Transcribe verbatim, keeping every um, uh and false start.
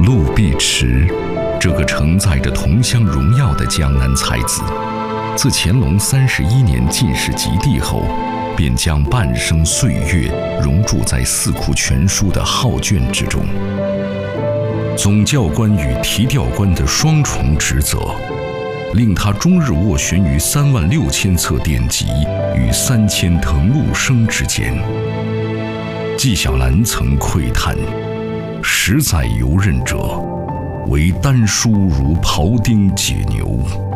陆必迟，这个承载着同乡荣耀的江南才子，自乾隆三十一年进士及第后，便将半生岁月融注在《四库全书》的浩卷之中。总教官与提调官的双重职责，令他终日斡旋于三万六千册典籍与三千誊录生之间。纪晓岚曾喟叹：“十载游刃者，唯丹书如庖丁解牛。”